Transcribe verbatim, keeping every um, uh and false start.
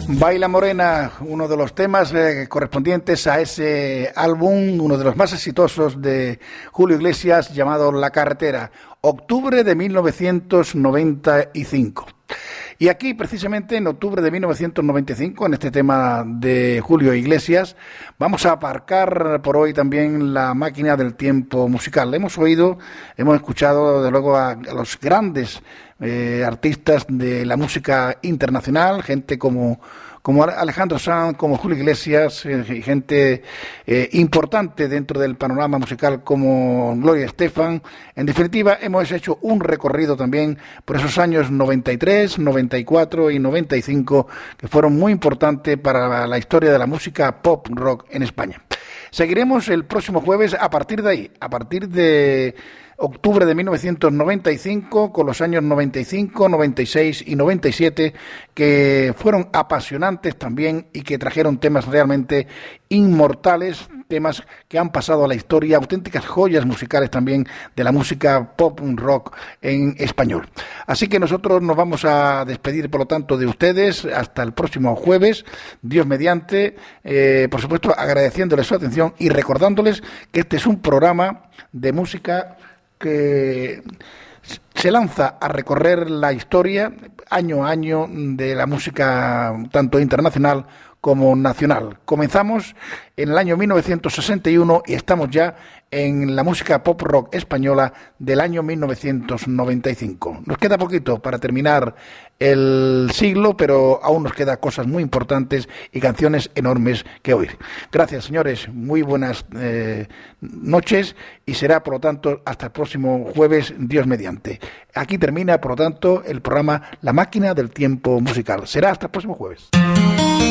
Baila Morena, uno de los temas eh, correspondientes a ese álbum, uno de los más exitosos de Julio Iglesias, llamado La Carretera, octubre de mil novecientos noventa y cinco. Y aquí, precisamente, en octubre de mil novecientos noventa y cinco, en este tema de Julio Iglesias, vamos a aparcar por hoy también la máquina del tiempo musical. Hemos oído, hemos escuchado, de luego, a, a los grandes eh, artistas de la música internacional, gente como... como Alejandro Sanz, como Julio Iglesias, eh, gente eh, importante dentro del panorama musical como Gloria Estefan. En definitiva, hemos hecho un recorrido también por esos años noventa y tres, noventa y cuatro y noventa y cinco, que fueron muy importantes para la historia de la música pop rock en España. Seguiremos el próximo jueves a partir de ahí, a partir de octubre de mil novecientos noventa y cinco, con los años noventa y cinco, noventa y seis y noventa y siete, que fueron apasionantes también y que trajeron temas realmente inmortales, temas que han pasado a la historia, auténticas joyas musicales también de la música pop rock en español. Así que nosotros nos vamos a despedir, por lo tanto, de ustedes hasta el próximo jueves, Dios mediante, eh, por supuesto agradeciéndoles su atención y recordándoles que este es un programa de música que se lanza a recorrer la historia año a año de la música tanto internacional como nacional. Comenzamos en el año mil novecientos sesenta y uno y estamos ya en la música pop rock española del año mil novecientos noventa y cinco. Nos queda poquito para terminar el siglo, pero aún nos quedan cosas muy importantes y canciones enormes que oír. Gracias, señores, muy buenas eh, noches y será, por lo tanto, hasta el próximo jueves, Dios mediante. Aquí termina, por lo tanto, el programa La Máquina del Tiempo Musical. Será hasta el próximo jueves.